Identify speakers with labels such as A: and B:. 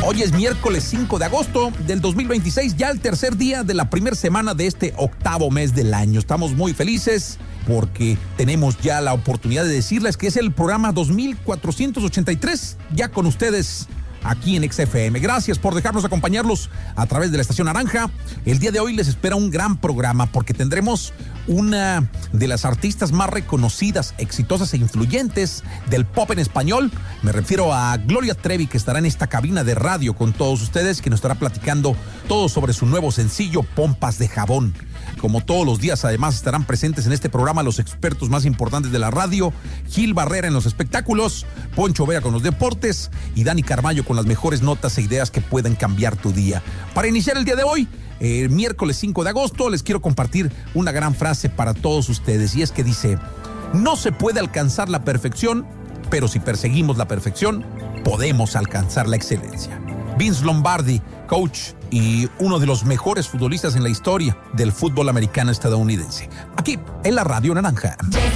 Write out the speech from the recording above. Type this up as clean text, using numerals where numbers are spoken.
A: Hoy es miércoles 5 de agosto del 2026, ya el tercer día de la primera semana de este octavo mes del año. Estamos muy felices porque tenemos ya la oportunidad de decirles que es el programa 2483, ya con ustedes aquí en XFM. Gracias por dejarnos acompañarlos a través de la Estación Naranja. El día de hoy les espera un gran programa porque tendremos una de las artistas más reconocidas, exitosas e influyentes del pop en español. Me refiero a Gloria Trevi, que estará en esta cabina de radio con todos ustedes, que nos estará platicando todo sobre su nuevo sencillo, Pompas de Jabón. Como todos los días, además, estarán presentes en este programa los expertos más importantes de la radio: Gil Barrera en los espectáculos, Poncho Vera con los deportes y Dani Carballo con las mejores notas e ideas que puedan cambiar tu día. Para iniciar el día de hoy, miércoles 5 de agosto, les quiero compartir una gran frase para todos ustedes, y es que dice: no se puede alcanzar la perfección, pero si perseguimos la perfección, podemos alcanzar la excelencia. Vince Lombardi, coach y uno de los mejores futbolistas en la historia del fútbol americano estadounidense. Aquí en la Radio Naranja.